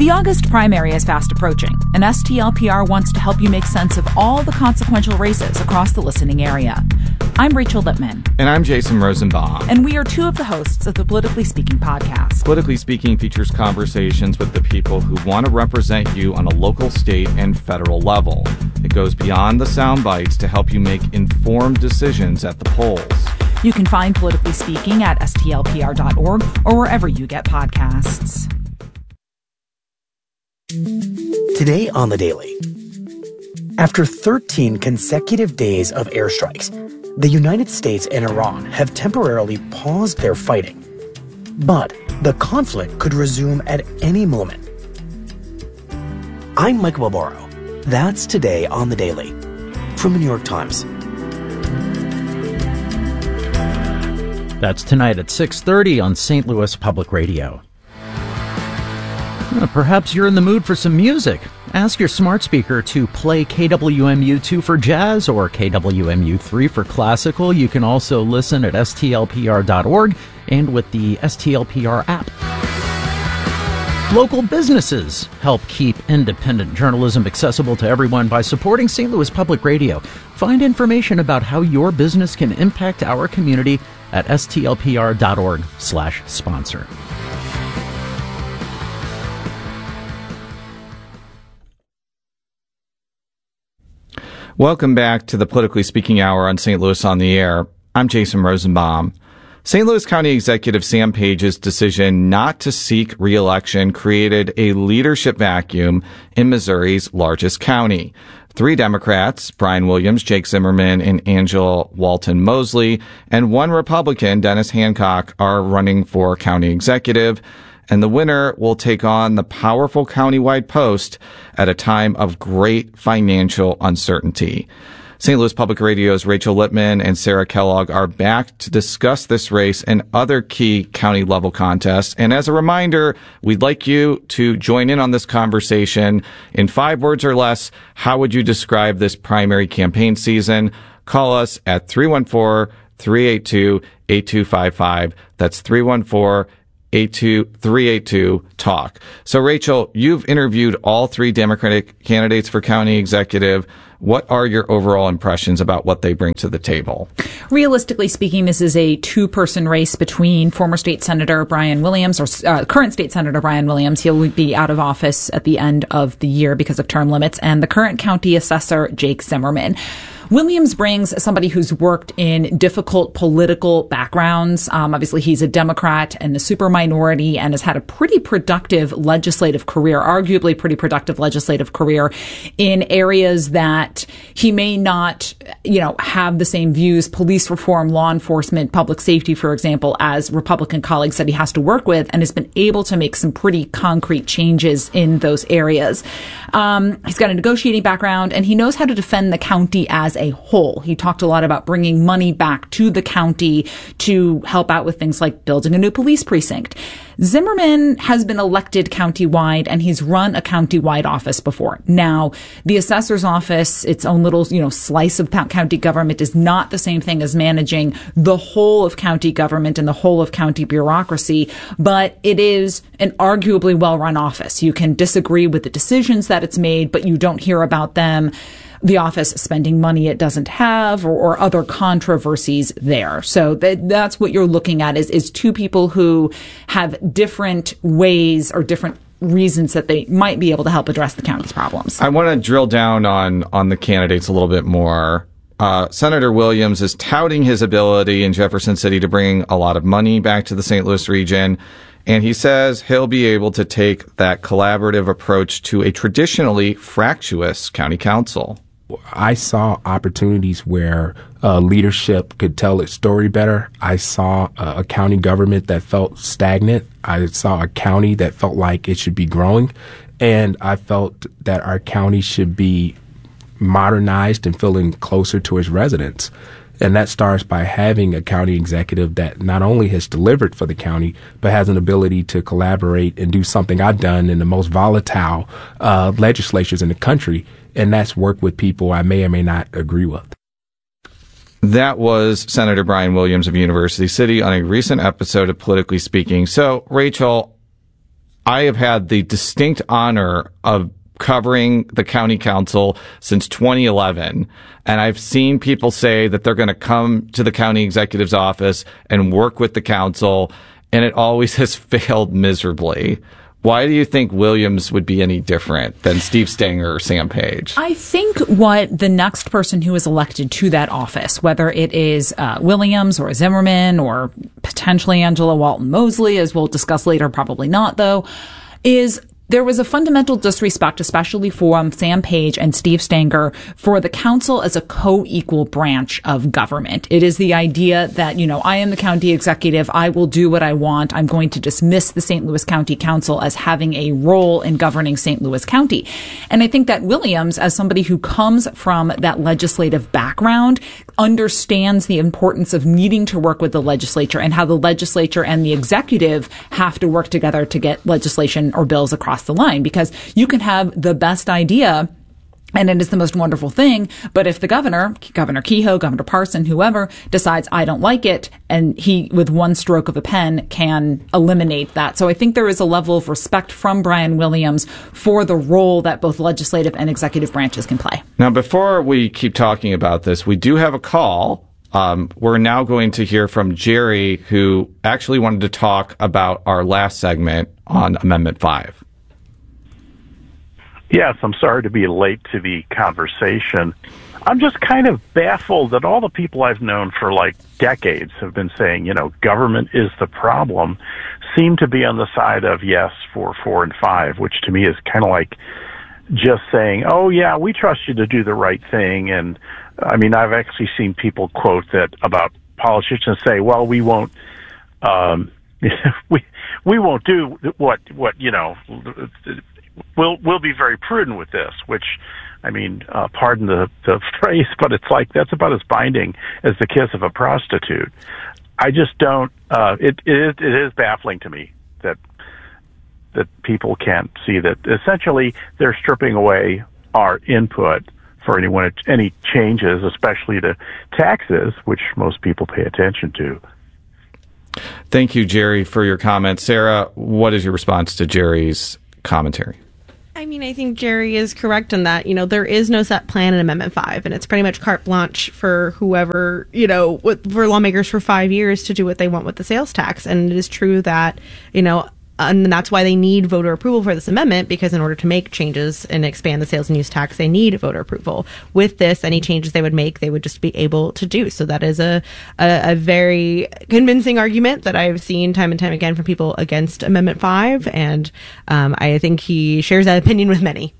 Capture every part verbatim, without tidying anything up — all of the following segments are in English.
The August primary is fast approaching, and S T L P R wants to help you make sense of all the consequential races across the listening area. I'm Rachel Lippman. And I'm Jason Rosenbaum. And we are two of the hosts of the Politically Speaking podcast. Politically Speaking features conversations with the people who want to represent you on a local, state, and federal level. It goes beyond the sound bites to help you make informed decisions at the polls. You can find Politically Speaking at S T L P R dot org or wherever you get podcasts. Today on The Daily. After thirteen consecutive days of airstrikes, the United States and Iran have temporarily paused their fighting. But the conflict could resume at any moment. I'm Mike Barbaro. That's Today on The Daily from the New York Times. That's tonight at six thirty on Saint Louis Public Radio. Perhaps you're in the mood for some music. Ask your smart speaker to play K W M U two for jazz or K W M U three for classical. You can also listen at S T L P R dot org and with the S T L P R app. Local businesses help keep independent journalism accessible to everyone by supporting Saint Louis Public Radio. Find information about how your business can impact our community at S T L P R dot org slash sponsor. Welcome back to the Politically Speaking Hour on Saint Louis on the Air. I'm Jason Rosenbaum. Saint Louis County Executive Sam Page's decision not to seek re-election created a leadership vacuum in Missouri's largest county. Three Democrats, Brian Williams, Jake Zimmerman, and Angela Walton Mosley, and one Republican, Dennis Hancock, are running for county executive. And the winner will take on the powerful countywide post at a time of great financial uncertainty. Saint Louis Public Radio's Rachel Lippman and Sarah Kellogg are back to discuss this race and other key county-level contests. And as a reminder, we'd like you to join in on this conversation. In five words or less, how would you describe this primary campaign season? Call us at three one four, three eight two, eight two five five. That's three one four, eight two three eight two talk. So, Rachel, you've interviewed all three Democratic candidates for county executive. What are your overall impressions about what they bring to the table? Realistically speaking, this is a two-person race between former State Senator Brian Williams, or uh, current State Senator Brian Williams. He'll be out of office at the end of the year because of term limits, and the current county assessor, Jake Zimmerman. Williams brings somebody who's worked in difficult political backgrounds. Um, obviously, he's a Democrat and a super minority and has had a pretty productive legislative career, arguably pretty productive legislative career in areas that he may not, you know, have the same views, police reform, law enforcement, public safety, for example, as Republican colleagues that he has to work with, and has been able to make some pretty concrete changes in those areas. Um, he's got a negotiating background, and he knows how to defend the county as a whole. He talked a lot about bringing money back to the county to help out with things like building a new police precinct. Zimmerman has been elected countywide, and he's run a countywide office before. Now, the assessor's office, its own little, you know, slice of county government, is not the same thing as managing the whole of county government and the whole of county bureaucracy, but it is an arguably well-run office. You can disagree with the decisions that it's made, but you don't hear about them. The office spending money it doesn't have, or, or other controversies there. So that, that's what you're looking at is, is two people who have different ways or different reasons that they might be able to help address the county's problems. I want to drill down on, on the candidates a little bit more. Uh, Senator Williams is touting his ability in Jefferson City to bring a lot of money back to the Saint Louis region. And he says he'll be able to take that collaborative approach to a traditionally fractious county council. I saw opportunities where uh, leadership could tell its story better. I saw uh, a county government that felt stagnant. I saw a county that felt like it should be growing. And I felt that our county should be modernized and feeling closer to its residents. And that starts by having a county executive that not only has delivered for the county, but has an ability to collaborate and do something I've done in the most volatile uh, legislatures in the country, and that's work with people I may or may not agree with. That was Senator Brian Williams of University City on a recent episode of Politically Speaking. So, Rachel, I have had the distinct honor of covering the county council since twenty eleven. And I've seen people say that they're going to come to the county executive's office and work with the council, and it always has failed miserably. Why do you think Williams would be any different than Steve Stenger or Sam Page? I think what the next person who is elected to that office, whether it is uh, Williams or Zimmerman or potentially Angela Walton Mosley, as we'll discuss later, probably not though, is there was a fundamental disrespect, especially for um, Sam Page and Steve Stenger, for the council as a co-equal branch of government. It is the idea that, you know, I am the county executive. I will do what I want. I'm going to dismiss the Saint Louis County Council as having a role in governing Saint Louis County. And I think that Williams, as somebody who comes from that legislative background, understands the importance of needing to work with the legislature and how the legislature and the executive have to work together to get legislation or bills across the line, because you can have the best idea and it is the most wonderful thing, but if the governor, Governor Kehoe, Governor Parson, whoever, decides I don't like it, and he, with one stroke of a pen, can eliminate that. So I think there is a level of respect from Brian Williams for the role that both legislative and executive branches can play. Now, before we keep talking about this, we do have a call. Um, we're now going to hear from Jerry, who actually wanted to talk about our last segment on Amendment five. Yes, I'm sorry to be late to the conversation. I'm just kind of baffled that all the people I've known for like decades have been saying, you know, government is the problem, seem to be on the side of yes for four and five, which to me is kind of like just saying, oh, yeah, we trust you to do the right thing. And I mean, I've actually seen people quote that about politicians say, well, we won't, um, we, we won't do what, what, you know, We'll we'll be very prudent with this, which, I mean, uh, pardon the, the phrase, but it's like that's about as binding as the kiss of a prostitute. I just don't. Uh, it it is, it is baffling to me that that people can't see that essentially they're stripping away our input for anyone any changes, especially to taxes, which most people pay attention to. Thank you, Jerry, for your comments. Sarah, what is your response to Jerry's commentary? I mean, I think Jerry is correct in that, you know, there is no set plan in Amendment five, and it's pretty much carte blanche for whoever, you know, for lawmakers for five years to do what they want with the sales tax. And it is true that, you know, and that's why they need voter approval for this amendment, because in order to make changes and expand the sales and use tax, they need voter approval. With this, any changes they would make, they would just be able to do. So that is a, a, a very convincing argument that I've seen time and time again from people against Amendment five. And um, I think he shares that opinion with many.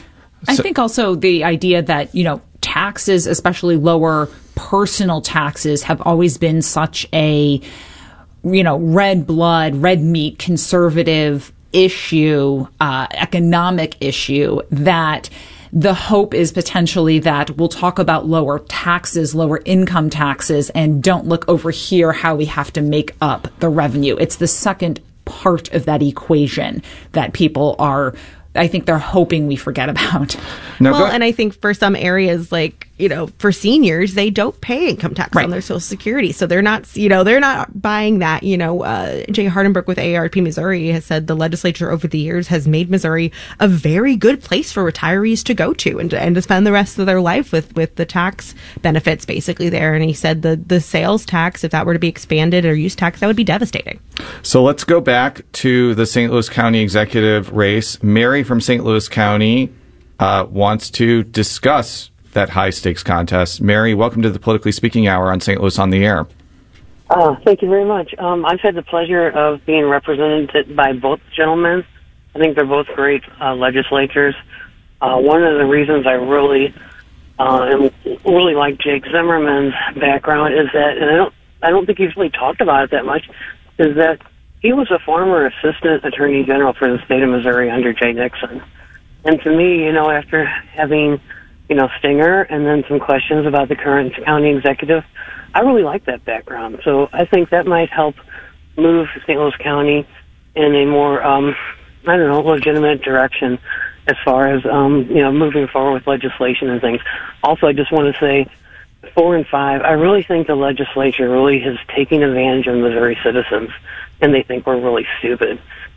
I think also the idea that, you know, taxes, especially lower personal taxes, have always been such a you know, red blood, red meat, conservative issue, uh, economic issue, that the hope is potentially that we'll talk about lower taxes, lower income taxes, and don't look over here how we have to make up the revenue. It's the second part of that equation that people are, I think they're hoping we forget about. No, well, and I think for some areas, like, you know, for seniors, they don't pay income tax right. on their Social Security. So they're not, you know, they're not buying that. You know, uh, Jay Hardenberg with A A R P Missouri has said the legislature over the years has made Missouri a very good place for retirees to go to and, and to spend the rest of their life with, with the tax benefits basically there. And he said the, the sales tax, if that were to be expanded, or use tax, that would be devastating. So let's go back to the Saint Louis County executive race. Mary from Saint Louis County uh, wants to discuss that high-stakes contest. Mary, welcome to the Politically Speaking Hour on Saint Louis on the Air. Uh, thank you very much. Um, I've had the pleasure of being represented by both gentlemen. I think they're both great uh, legislators. Uh, one of the reasons I really uh, am, really like Jake Zimmerman's background is that, and I don't, I don't think he's really talked about it that much, is that he was a former assistant attorney general for the state of Missouri under Jay Nixon. And to me, you know, after having you know, Stenger, and then some questions about the current county executive, I really like that background. So I think that might help move Saint Louis County in a more, um, I don't know, legitimate direction as far as, um, you know, moving forward with legislation and things. Also, I just want to say, four and five, I really think the legislature really is taking advantage of Missouri citizens, and they think we're really stupid.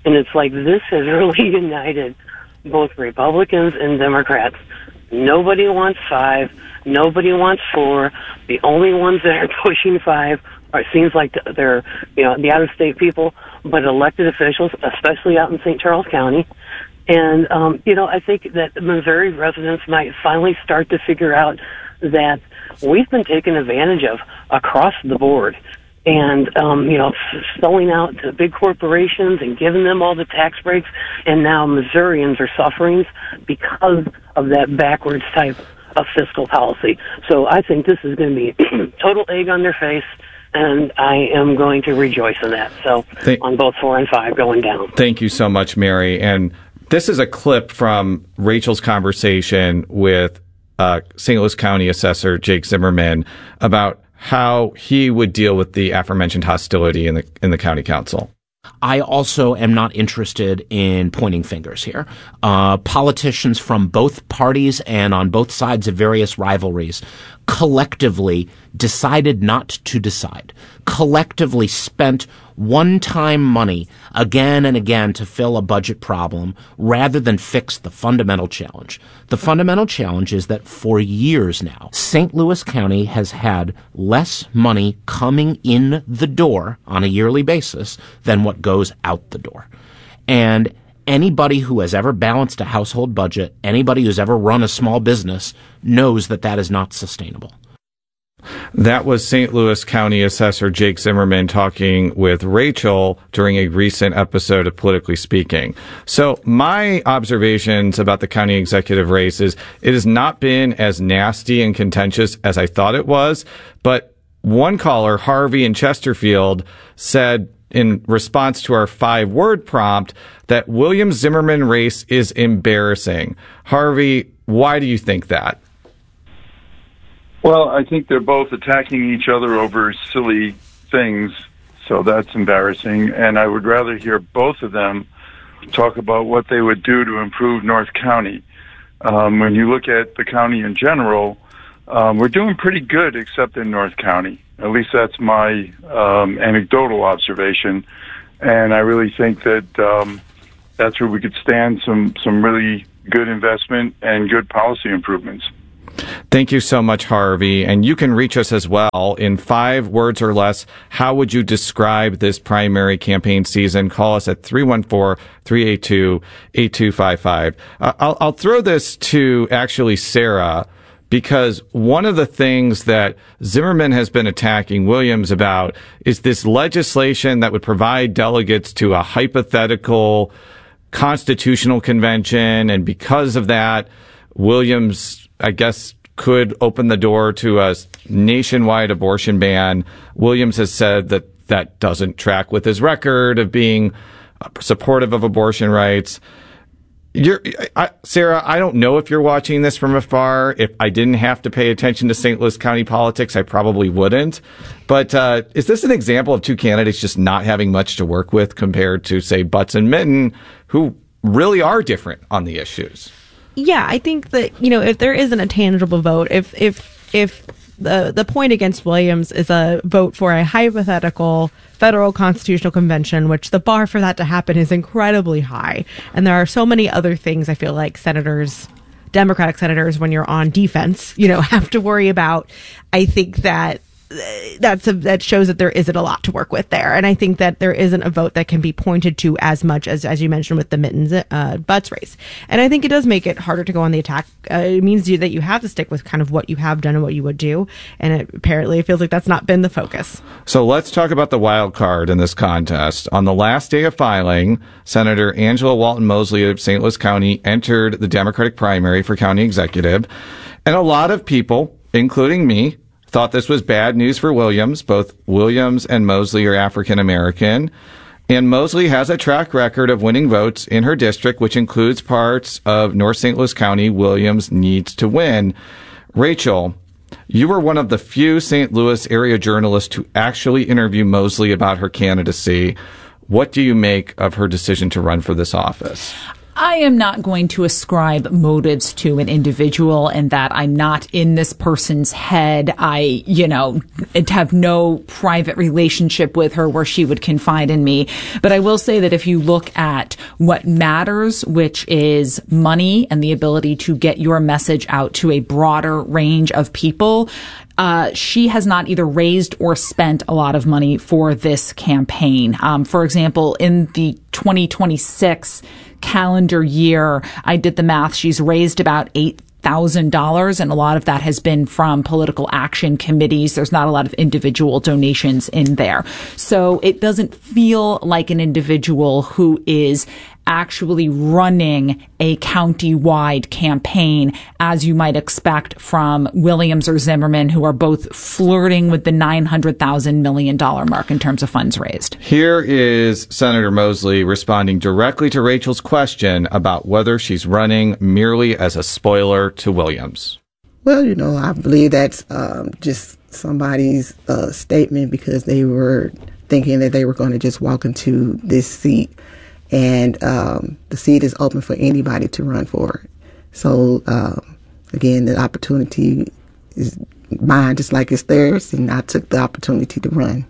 And it's like this has really united both Republicans and Democrats. Nobody wants five. Nobody wants four. The only ones that are pushing five are, seems like they're, you know, the out-of-state people, but elected officials, especially out in Saint Charles County. And, um, you know, I think that Missouri residents might finally start to figure out that we've been taken advantage of across the board. And, um, you know, selling out to big corporations and giving them all the tax breaks. And now Missourians are suffering because of that backwards type of fiscal policy. So I think this is going to be total egg on their face. And I am going to rejoice in that. So Thank- on both four and five going down. Thank you so much, Mary. And this is a clip from Rachel's conversation with uh, Saint Louis County Assessor Jake Zimmerman about how he would deal with the aforementioned hostility in the in the county council. I also am not interested in pointing fingers here. Uh, politicians from both parties and on both sides of various rivalries collectively decided not to decide, collectively spent one-time money again and again to fill a budget problem rather than fix the fundamental challenge. The fundamental challenge is that for years now, Saint Louis County has had less money coming in the door on a yearly basis than what goes out the door. And anybody who has ever balanced a household budget, anybody who's ever run a small business knows that that is not sustainable. That was Saint Louis County Assessor Jake Zimmerman talking with Rachel during a recent episode of Politically Speaking. So my observations about the county executive race is it has not been as nasty and contentious as I thought it was. But one caller, Harvey in Chesterfield, said in response to our five-word prompt that Williams Zimmerman race is embarrassing. Harvey, why do you think that? Well, I think they're both attacking each other over silly things, so that's embarrassing. And I would rather hear both of them talk about what they would do to improve North County. Um, when you look at the county in general, um, we're doing pretty good except in North County. At least that's my um, anecdotal observation. And I really think that um, that's where we could stand some, some really good investment and good policy improvements. Thank you so much, Harvey. And you can reach us as well in five words or less. How would you describe this primary campaign season? Call us at three one four, three eight two, eight two five five. Uh, I'll, I'll throw this to actually Sarah, because one of the things that Zimmerman has been attacking Williams about is this legislation that would provide delegates to a hypothetical constitutional convention. And because of that, Williams, I guess, could open the door to a nationwide abortion ban. Williams has said that that doesn't track with his record of being supportive of abortion rights. You're, I, Sarah, I don't know if you're watching this from afar. If I didn't have to pay attention to Saint Louis County politics, I probably wouldn't. But uh, is this an example of two candidates just not having much to work with compared to, say, Butts and Mitten, who really are different on the issues? Yeah, I think that, you know, if there isn't a tangible vote, if if if the the point against Williams is a vote for a hypothetical federal constitutional convention, which the bar for that to happen is incredibly high, and there are so many other things I feel like senators, Democratic senators, when you're on defense, you know, have to worry about. I think that that's a, that shows that there isn't a lot to work with there. And I think that there isn't a vote that can be pointed to as much as, as you mentioned with the Mittens, uh, Butts race. And I think it does make it harder to go on the attack. Uh, it means that you have to stick with kind of what you have done and what you would do. And it, apparently it feels like that's not been the focus. So let's talk about the wild card in this contest. On the last day of filing, Senator Angela Walton Mosley of Saint Louis County entered the Democratic primary for county executive. And a lot of people, including me, thought this was bad news for Williams. Both Williams and Mosley are African American. And Mosley has a track record of winning votes in her district, which includes parts of North Saint Louis County Williams needs to win. Rachel, you were one of the few Saint Louis area journalists to actually interview Mosley about her candidacy. What do you make of her decision to run for this office? I am not going to ascribe motives to an individual and that I'm not in this person's head. I, you know, have no private relationship with her where she would confide in me. But I will say that if you look at what matters, which is money and the ability to get your message out to a broader range of people, Uh, she has not either raised or spent a lot of money for this campaign. Um, for example, in the twenty twenty-six calendar year, I did the math. She's raised about eight thousand dollars, and a lot of that has been from political action committees. There's not a lot of individual donations in there. So it doesn't feel like an individual who is actually running a county-wide campaign, as you might expect from Williams or Zimmerman, who are both flirting with the nine hundred thousand million dollars mark in terms of funds raised. Here is Senator Mosley responding directly to Rachel's question about whether she's running merely as a spoiler to Williams. Well, you know, I believe that's um, just somebody's uh, statement because they were thinking that they were going to just walk into this seat. And um, the seat is open for anybody to run for it. So, um, again, the opportunity is mine just like it's theirs, and I took the opportunity to run.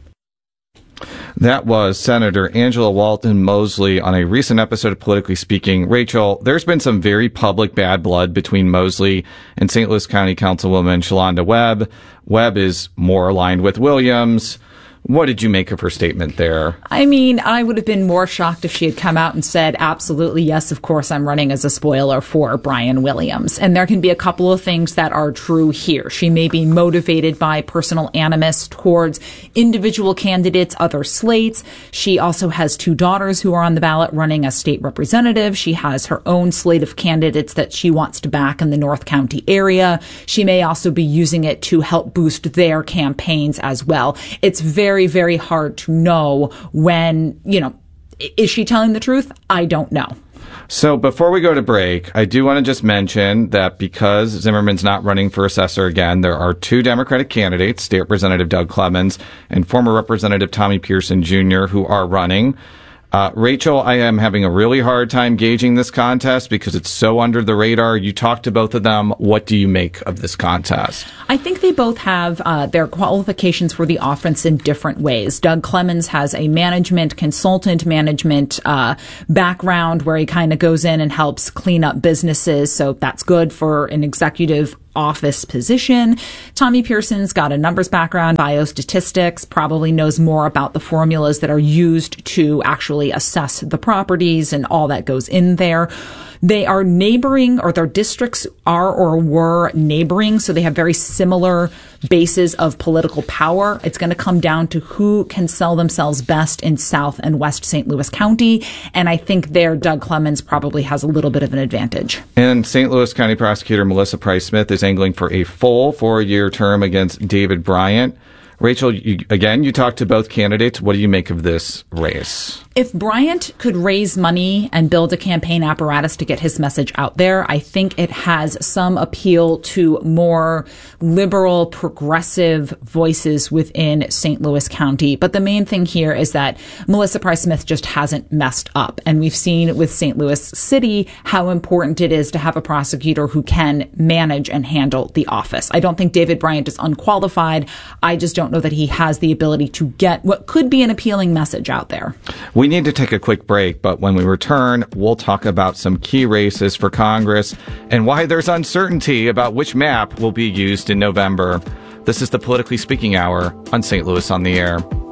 That was Senator Angela Walton Mosley on a recent episode of Politically Speaking. Rachel, there's been some very public bad blood between Mosley and Saint Louis County Councilwoman Shalonda Webb. Webb is more aligned with Williams. What did you make of her statement there? I mean, I would have been more shocked if she had come out and said, absolutely, yes, of course, I'm running as a spoiler for Brian Williams. And there can be a couple of things that are true here. She may be motivated by personal animus towards individual candidates, other slates. She also has two daughters who are on the ballot running as state representative. She has her own slate of candidates that she wants to back in the North County area. She may also be using it to help boost their campaigns as well. It's very Very, very hard to know when, you know, is she telling the truth? I don't know. So before we go to break, I do want to just mention that because Zimmerman's not running for assessor again, there are two Democratic candidates, State Representative Doug Clemens and former Representative Tommy Pearson Junior, who are running. Uh, Rachel, I am having a really hard time gauging this contest because it's so under the radar. You talked to both of them. What do you make of this contest? I think they both have uh, their qualifications for the office in different ways. Doug Clemens has a management, consultant management uh, background where he kind of goes in and helps clean up businesses. So that's good for an executive office position. Tommy Pearson's got a numbers background, biostatistics, probably knows more about the formulas that are used to actually assess the properties and all that goes in there. They are neighboring, or their districts are or were neighboring, so they have very similar bases of political power. It's going to come down to who can sell themselves best in South and West Saint Louis County, and I think there Doug Clemens probably has a little bit of an advantage. And Saint Louis County Prosecutor Melissa Price Smith is angling for a full four-year term against David Bryant. Rachel, you, again, you talked to both candidates. What do you make of this race? If Bryant could raise money and build a campaign apparatus to get his message out there, I think it has some appeal to more liberal, progressive voices within Saint Louis County. But the main thing here is that Melissa Price Smith just hasn't messed up. And we've seen with Saint Louis City how important it is to have a prosecutor who can manage and handle the office. I don't think David Bryant is unqualified. I just don't know that he has the ability to get what could be an appealing message out there. We need to take a quick break, but when we return, we'll talk about some key races for Congress and why there's uncertainty about which map will be used in November. This is the Politically Speaking Hour on Saint Louis on the Air.